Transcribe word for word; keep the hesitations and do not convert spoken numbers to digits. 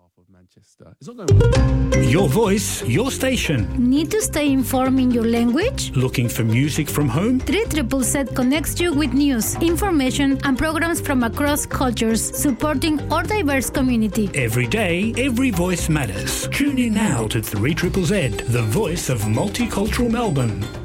of Manchester. It's not going well. Your voice, your station. Need to stay informed in your language? Looking for music from home? three triple Z connects you with news, information, and programs from across cultures, supporting our diverse community. Every day, every voice matters. Tune in now to three triple Z, the voice of multicultural Melbourne.